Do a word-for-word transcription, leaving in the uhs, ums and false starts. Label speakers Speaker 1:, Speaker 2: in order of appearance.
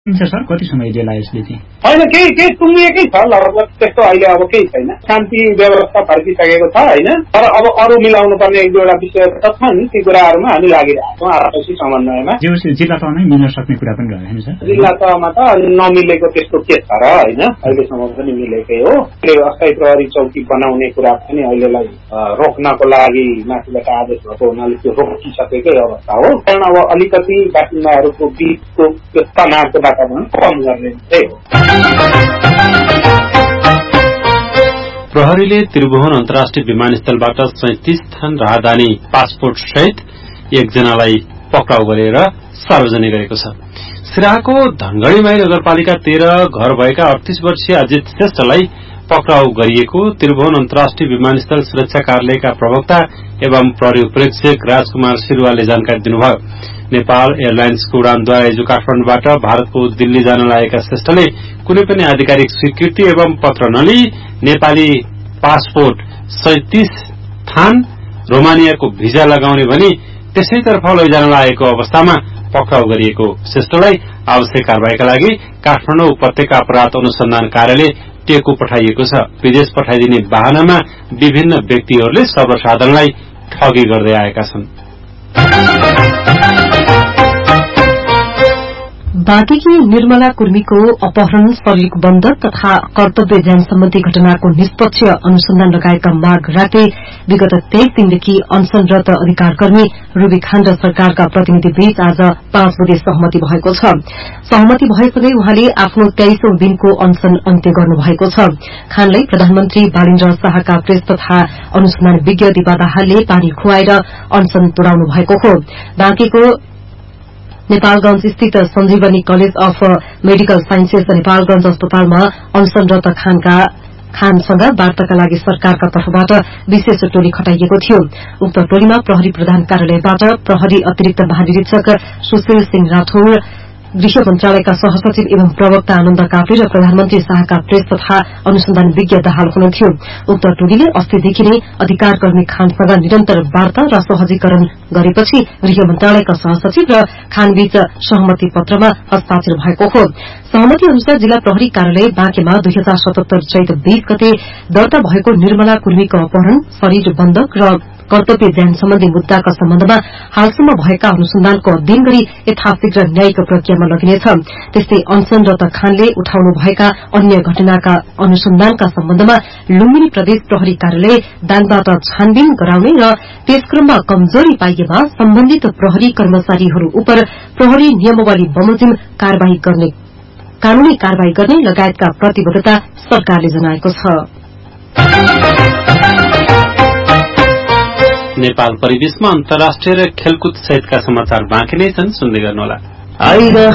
Speaker 1: Sir कति समय लिएला यसले चाहिँ
Speaker 2: होइन केही केही टुङ्गिएकै छ लगभग त्यस्तो अहिले अब केही छैन शान्ति व्यवस्था फर्किसकेको छ होइन तर अब अरू मिलाउनु पर्ने एक दुईवटा विषयहरू त छन् ती कुराहरूमा हामी लागिरहेको छौँ आपसी समन्वयमा
Speaker 1: जिल्ला तहमै मिल्न सक्ने कुरा पनि रह्यो होइन सर
Speaker 2: जिल्ला तहमा त नमिलेको त्यस्तो के छ र होइन अहिलेसम्म पनि मिलेकै हो अस्थायी प्रहरी चौकी बनाउने कुरा पनि अहिलेलाई रोक्नको लागि माथिबाट आदेश भएको हुनाले त्यो रोकिसकेकै अवस्था हो कारण अब अलिकति बासिन्दाहरूको बिचको त्यो तनावको वातावरण कम गर्ने चाहिँ हो।
Speaker 3: प्रहरीले त्रिभुवन अन्तर्राष्ट्रिय विमानस्थलबाट सैंतीस थान राहदानी पासपोर्ट सहित एकजनालाई पक्राउ गरेर सार्वजनिक गरेको छ। सिराहाको धनगढ़ीमाई नगरपालिका तेह्र घर भएका अडतीस वर्षीय अजित श्रेष्ठलाई पक्राउ गरिएको त्रिभुवन अन्तर्राष्ट्रिय विमानस्थल सुरक्षा कार्यालयका प्रवक्ता एवं प्रहरी उपरीक्षक राजकुमार सिरुवाले जानकारी दिनुभयो। नेपाल एयरलाइन्सको उडानद्वारा हिजो काठमाडौँबाट भारतको दिल्ली जान लागेका श्रेष्ठले कुनै पनि आधिकारिक स्वीकृति एवं पत्र नलिई नेपाली पासपोर्ट सैंतीस थान रोमानियाको भिजा लगाउने भनी त्यसैतर्फ लैजान लागेको अवस्थामा पक्राउ गरिएको श्रेष्ठलाई आवश्यक कार्यवाहीका लागि काठमाडौँ उपत्यका अपराध अनुसन्धान कार्यालय टेकु पठाइएको छ। विदेश पठाइदिने बहानामा विभिन्न व्यक्तिहरूले सर्वसाधारणलाई ठगी गर्दै आएका छन्।
Speaker 4: बाँकेकी निर्मला कुर्मीको अपहरण, शरीर बन्धक तथा कर्तव्य ज्यान सम्बन्धी घटनाको निष्पक्ष अनुसन्धान लगायतका माग राख्दै विगत तेइस दिनदेखि अनशनरत अधिकार कर्मी रूबी खान र सरकारका प्रतिनिधि बीच आज पाँच बजे सहमति भएको छ। सहमति भएसँगै उहाँले आफ्नो तेइसौं दिनको अनशन अन्त्य गर्नुभएको छ। खानलाई प्रधानमन्त्री बालिन्द्र शाहका प्रेस तथा अनुसन्धान विज्ञ दिपा दाहालले पानी खुवाएर अनशन तोडाउनु भएको हो। बाँकेको नेपालगंज स्थित सञ्जीवनी college of medical sciences Nepalganj अस्पतालमा अनशनरत खानका खानसँग वार्ताका लागि सरकारका तर्फबाट विशेष टोली खटाइएको थियो। उक्त टोलीमा प्रहरी प्रधान कार्यालयबाट प्रहरी अतिरिक्त महानिरीक्षक सुशील सिंह राठौर, गृह मन्त्रालयका सहसचिव एवं प्रवक्ता आनन्द काफ्ले र प्रधानमन्त्री शाहका प्रेस तथा अनुसन्धान विज्ञ दाहाल हुनुहुन्थ्यो। उक्त टोलीले अस्तिदेखि नै अधिकार कर्मी खानसँग निरन्तर वार्ता र सहजीकरण गरेपछि गृह मन्त्रालयका सहसचिव र खानबीच सहमति पत्रमा हस्ताक्षर भएको हो। सहमति अनुसार जिल्ला प्रहरी कार्यालय बाँकेमा दुई हजार सतहत्तर चैत बीस गते दर्ता भएको निर्मला कुर्मीको अपहरण, शरीर बन्धक र कर्तव्य ज्यान सम्बन्धी मुद्दाका सम्बन्धमा हालसम्म भएका अनुसन्धानको अध्ययन गरी यथाशीघ्र न्यायिक प्रक्रियामा लगिनेछ। त्यस्तै अनशनरत खानले उठाउनु भएका अन्य घटनाका अनुसन्धानका सम्बन्धमा लुम्बिनी प्रदेश प्रहरी कार्यालय दाङबाट छानबिन गराउने र त्यसक्रममा कमजोरी पाइएमा सम्बन्धित प्रहरी कर्मचारीहरू उप प्रहरी नियमावली बमोजिम कार्यवाही गर्ने कानूनी कार्यवाही गर्ने लगायतका प्रतिबद्धता सरकारले जनाएको छ।
Speaker 3: नेपाल परिवेशमा अन्तर्राष्ट्रिय र खेलकुद सहितका समाचार बाँकी नै छन्, सुन्दै गर्नुहोला।